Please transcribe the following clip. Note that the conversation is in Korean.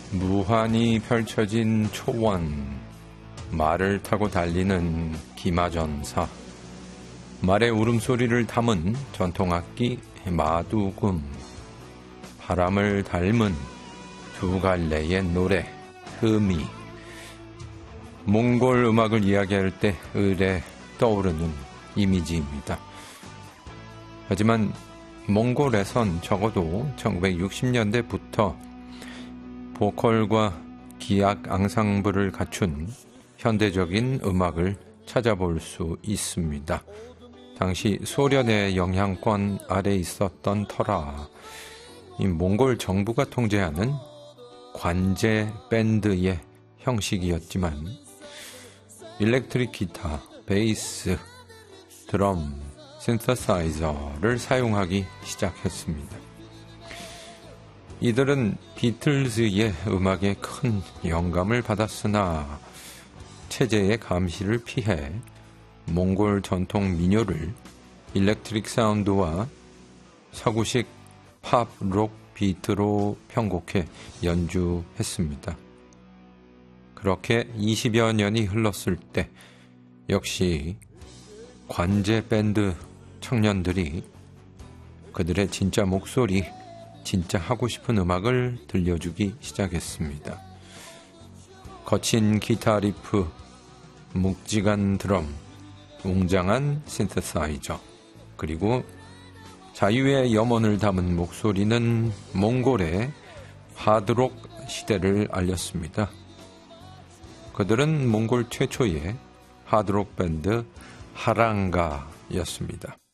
무한히 펼쳐진 초원, 말을 타고 달리는 기마전사, 말의 울음소리를 담은 전통악기 마두금, 바람을 닮은 두 갈래의 노래 흠이, 몽골 음악을 이야기할 때 을에 떠오르는 이미지입니다. 하지만 몽골에선 적어도 1960년대부터 보컬과 기악 앙상블을 갖춘 현대적인 음악을 찾아볼 수 있습니다. 당시 소련의 영향권 아래 있었던 터라 이 몽골 정부가 통제하는 관제 밴드의 형식이었지만 일렉트릭 기타, 베이스, 드럼, 신서사이저를 사용하기 시작했습니다. 이들은 비틀즈의 음악에 큰 영감을 받았으나 체제의 감시를 피해 몽골 전통 민요를 일렉트릭 사운드와 서구식 팝, 록 비트로 편곡해 연주했습니다. 그렇게 20여 년이 흘렀을 때 역시 관제 밴드 청년들이 그들의 진짜 목소리, 진짜 하고 싶은 음악을 들려주기 시작했습니다. 거친 기타 리프, 묵직한 드럼, 웅장한 신서사이저, 그리고 자유의 염원을 담은 목소리는 몽골의 하드록 시대를 알렸습니다. 그들은 몽골 최초의 하드록 밴드 하랑가였습니다.